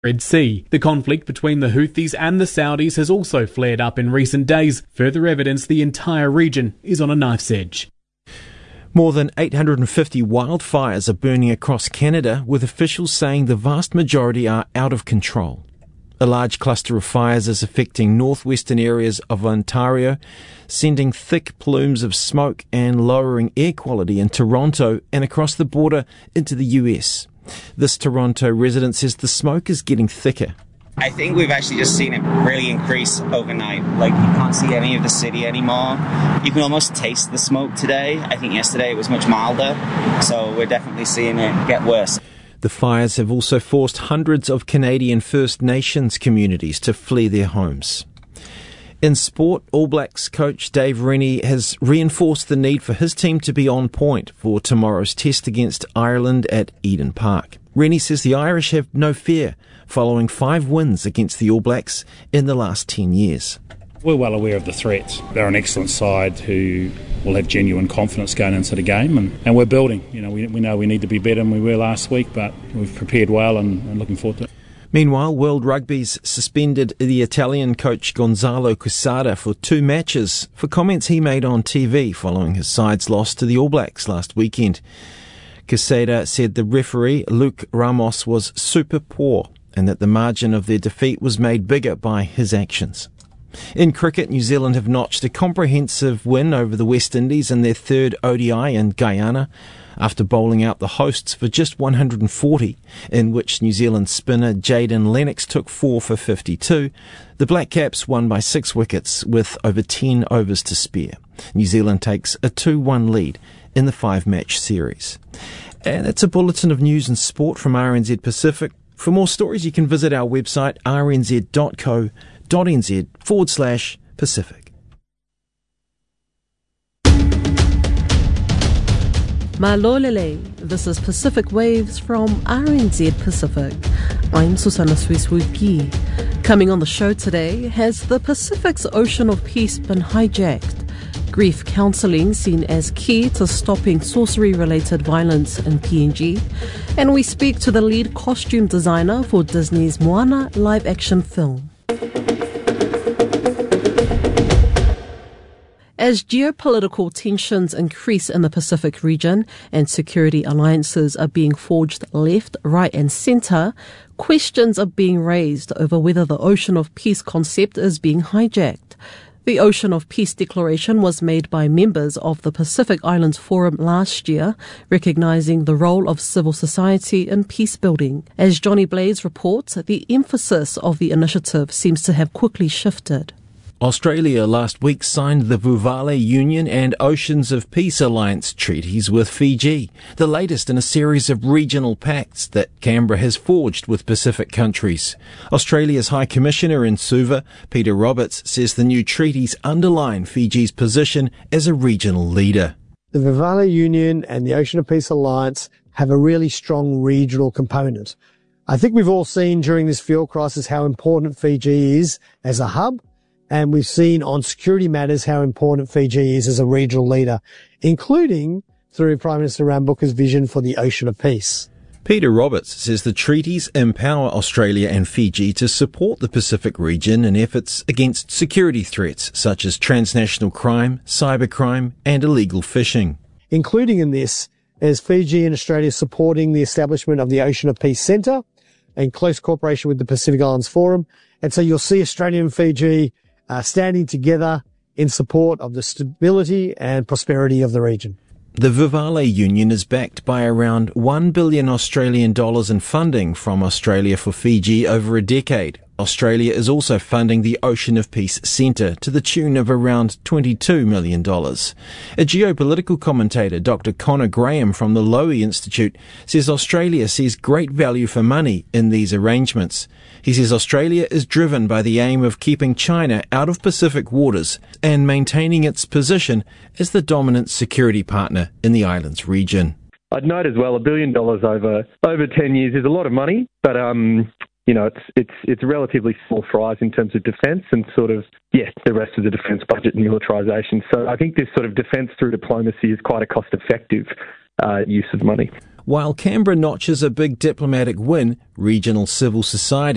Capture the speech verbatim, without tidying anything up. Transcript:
Red Sea. The conflict between the Houthis and the Saudis has also flared up in recent days, further evidence the entire region is on a knife's edge. More than eight hundred fifty wildfires are burning across Canada, with officials saying the vast majority are out of control. A large cluster of fires is affecting northwestern areas of Ontario, sending thick plumes of smoke and lowering air quality in Toronto and across the border into the U S. This Toronto resident says the smoke is getting thicker. I think we've actually just seen it really increase overnight. Like, you can't see any of the city anymore. You can almost taste the smoke today. I think yesterday it was much milder, so we're definitely seeing it get worse. The fires have also forced hundreds of Canadian First Nations communities to flee their homes. In sport, All Blacks coach Dave Rennie has reinforced the need for his team to be on point for tomorrow's test against Ireland at Eden Park. Rennie says the Irish have no fear, following five wins against the All Blacks in the last ten years. We're well aware of the threats. They're an excellent side who will have genuine confidence going into the game, and, and we're building. You know, we, we know we need to be better than we were last week, but we've prepared well and, and looking forward to it. Meanwhile, World Rugby's suspended the Italian coach Gonzalo Quesada for two matches for comments he made on T V following his side's loss to the All Blacks last weekend. Quesada said the referee, Luke Ramos, was super poor and that the margin of their defeat was made bigger by his actions. In cricket, New Zealand have notched a comprehensive win over the West Indies in their third O D I in Guyana, after bowling out the hosts for just one hundred forty, in which New Zealand spinner Jayden Lennox took four for fifty-two. The Black Caps won by six wickets with over ten overs to spare. New Zealand takes a two one lead in the five-match series. And that's a bulletin of news and sport from R N Z Pacific. For more stories, you can visit our website r n z dot co dot n z forward slash Pacific. Malolele, this is Pacific Waves from R N Z Pacific. I'm Susana Swiswuki. Coming on the show today, has the Pacific's Ocean of Peace been hijacked? Grief counselling seen as key to stopping sorcery-related violence in P N G. And we speak to the lead costume designer for Disney's Moana live-action film. As geopolitical tensions increase in the Pacific region and security alliances are being forged left, right and centre, questions are being raised over whether the Ocean of Peace concept is being hijacked. The Ocean of Peace Declaration was made by members of the Pacific Islands Forum last year, recognising the role of civil society in peace building. As Johnny Blaze reports, the emphasis of the initiative seems to have quickly shifted. Australia last week signed the Vuvale Union and Oceans of Peace Alliance treaties with Fiji, the latest in a series of regional pacts that Canberra has forged with Pacific countries. Australia's High Commissioner in Suva, Peter Roberts, says the new treaties underline Fiji's position as a regional leader. The Vuvale Union and the Ocean of Peace Alliance have a really strong regional component. I think we've all seen during this fuel crisis how important Fiji is as a hub. And we've seen on security matters how important Fiji is as a regional leader, including through Prime Minister Rambuka's vision for the Ocean of Peace. Peter Roberts says the treaties empower Australia and Fiji to support the Pacific region in efforts against security threats such as transnational crime, cybercrime and illegal fishing. Including in this is Fiji and Australia supporting the establishment of the Ocean of Peace Centre in close cooperation with the Pacific Islands Forum. And so you'll see Australia and Fiji Uh, standing together in support of the stability and prosperity of the region. The Vuvale Union is backed by around one billion Australian dollars in funding from Australia for Fiji over a decade. Australia is also funding the Ocean of Peace Centre to the tune of around twenty-two million dollars. A geopolitical commentator, Doctor Connor Graham from the Lowy Institute, says Australia sees great value for money in these arrangements. He says Australia is driven by the aim of keeping China out of Pacific waters and maintaining its position as the dominant security partner in the islands region. I'd note as well, a billion dollars over over ten years is a lot of money, but um, you know, it's it's it's relatively small fries in terms of defence and sort of yeah, the rest of the defence budget and militarisation. So I think this sort of defence through diplomacy is quite a cost-effective uh, use of money. While Canberra notches a big diplomatic win, regional civil society